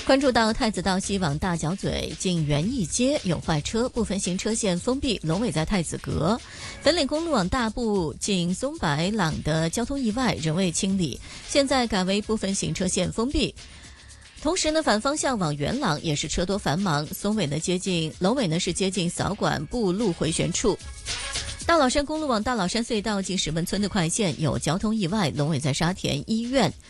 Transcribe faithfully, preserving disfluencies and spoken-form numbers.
关注到太子道西往大角咀近园艺街有坏车，部分行车线封闭，龙尾在太子阁。粉岭公路往大埔近松柏朗的交通意外仍未清理，现在改为部分行车线封闭。同时呢，反方向往元朗也是车多繁忙，松尾呢接近龙尾呢是接近扫管部路回旋处。大老山公路往大老山隧道近石门村的快线有交通意外，龙尾在沙田医院。